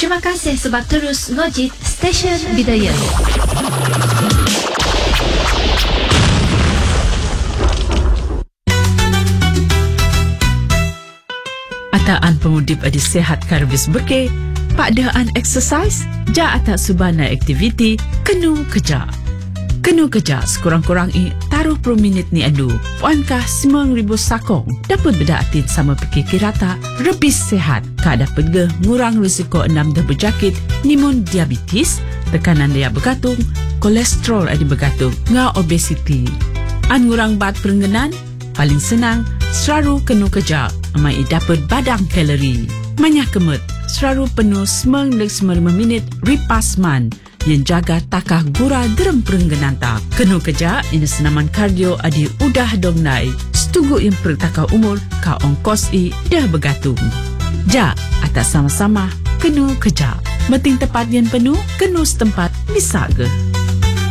Terima kasih sebab terus ngojit stesen Bidayah. Ataan pemudip adi sehat karbis berke, pakdaan exercise, ja atak subana aktiviti, kenu kerja. Kenu kerja sekurang-kurang taruh per minit ni adu. Puankah 9,000 sakong dapat berdaatin sama pergi rata rebis sehat. Kak dapat ge ngurang risiko 6 dah berjakit, nimun diabetes, tekanan dia bergantung, kolesterol adi bergantung, ngah obesiti. An ngurang bat perengganan, paling senang, selalu kenu kerja, amai dapat badang kalori. Manyah kemut, selalu penuh 9-5 minit ripas man, yang jaga takah gura derem perengganan tak. Kenu kerja, ini senaman kardio adi udah dongnai. Setugu yang pertakah umur, ka ongkos dah bergantung. Ja, atas sama-sama, kenu kerja. Meting tepat yang penuh, kenu setempat, bisa ke?